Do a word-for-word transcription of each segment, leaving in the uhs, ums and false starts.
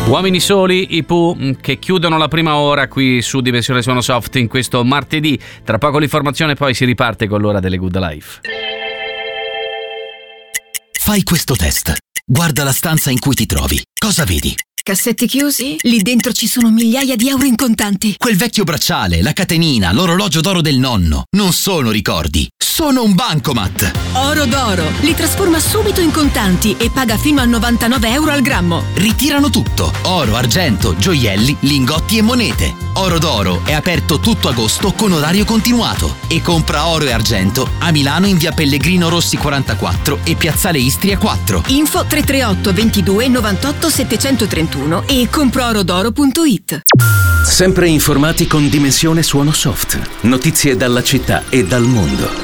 Uomini soli, i Pooh, che chiudono la prima ora qui su Dimensione Suono Soft in questo martedì. Tra poco l'informazione, poi si riparte con l'ora delle Good Life. Fai questo test. Guarda la stanza in cui ti trovi. Cosa vedi? Cassetti chiusi? Lì dentro ci sono migliaia di euro in contanti. Quel vecchio bracciale, la catenina, l'orologio d'oro del nonno. Non sono ricordi, sono un bancomat. Oro d'oro. Li trasforma subito in contanti e paga fino a novantanove euro al grammo. Ritirano tutto. Oro, argento, gioielli, lingotti e monete. Oro d'oro è aperto tutto agosto con orario continuato. E compra oro e argento a Milano in via Pellegrino Rossi quarantaquattro e piazzale Istria quattro. Info tre tre otto ventidue novantotto settecentotrentuno e comproorodoro punto it. Sempre informati con Dimensione Suono Soft. Notizie dalla città e dal mondo.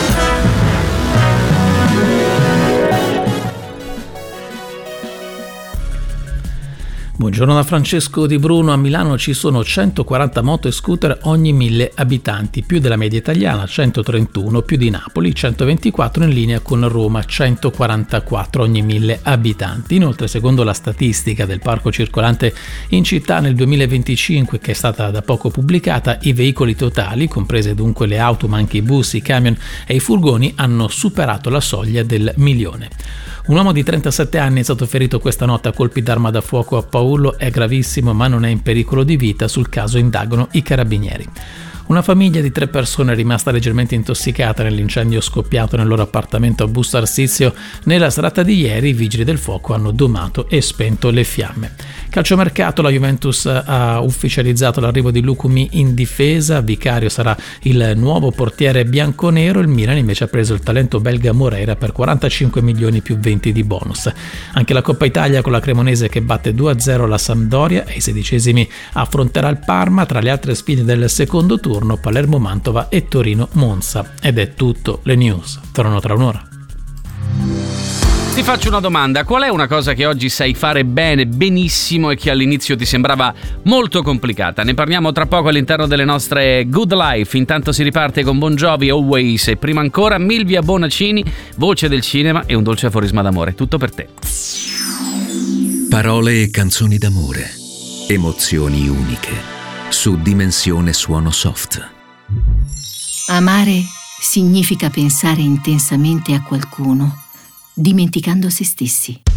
Buongiorno da Francesco Di Bruno. A Milano ci sono centoquaranta moto e scooter ogni mille abitanti, più della media italiana, centotrentuno, più di Napoli, centoventiquattro, in linea con Roma, centoquarantaquattro ogni mille abitanti. Inoltre, secondo la statistica del parco circolante in città nel duemilaventicinque, che è stata da poco pubblicata, i veicoli totali, comprese dunque le auto ma anche i bus, i camion e i furgoni, hanno superato la soglia del milione. Un uomo di trentasette anni è stato ferito questa notte a colpi d'arma da fuoco a Paolo, è gravissimo ma non è in pericolo di vita, sul caso indagano i carabinieri. Una famiglia di tre persone è rimasta leggermente intossicata nell'incendio scoppiato nel loro appartamento a Busto Arsizio. Nella serata di ieri i vigili del fuoco hanno domato e spento le fiamme. Calciomercato, la Juventus ha ufficializzato l'arrivo di Lukumi in difesa, Vicario sarà il nuovo portiere bianconero, il Milan invece ha preso il talento belga Moreira per quarantacinque milioni più venti di bonus. Anche la Coppa Italia con la Cremonese che batte due a zero la Sampdoria e ai sedicesimi affronterà il Parma. Tra le altre sfide del secondo turno Palermo-Mantova e Torino-Monza. Ed è tutto, le news tornano tra un'ora. Ti faccio una domanda: qual è una cosa che oggi sai fare bene, benissimo e che all'inizio ti sembrava molto complicata? Ne parliamo tra poco all'interno delle nostre Good Life. Intanto si riparte con Bon Jovi, Always, e prima ancora Milvia Bonaccini, voce del cinema e un dolce aforisma d'amore. Tutto per te. Parole e canzoni d'amore, emozioni uniche. Su Dimensione Suono Soft. Amare significa pensare intensamente a qualcuno, dimenticando se stessi.